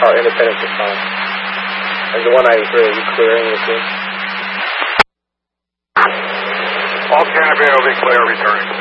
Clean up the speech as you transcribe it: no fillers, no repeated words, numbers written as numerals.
Oh, independent response. And the one I was really clearing the scene. All Santa Fe will be clear returning.